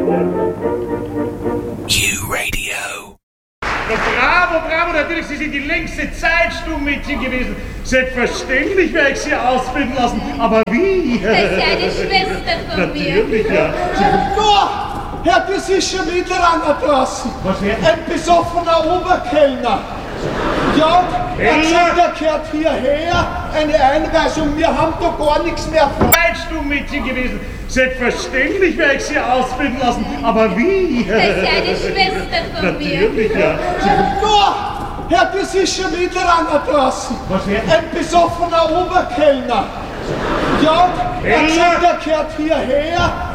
U-Radio. Bravo, bravo, natürlich, Sie sind die längste Zeit Stummmädchen gewesen. Selbstverständlich werde ich Sie ausbilden lassen, aber wie? Das ist ja eine Schwester von mir. Natürlich, ja. Herr, das ist schon wieder einer draußen. Was wäre? Ein besoffener Oberkellner. Ja, er hat gesagt, er gehört hierher. Eine Einweisung, wir haben da gar nichts mehr vor. Stummmädchen gewesen. Selbstverständlich werde ich Sie ausbilden lassen, aber wie? Das ist ja eine Schwester von mir. Natürlich, ja. Herr, das ist schon wieder einer draußen. Was wäre? Ein besoffener Oberkellner. Ja, er hat gesagt, er gehört hierher.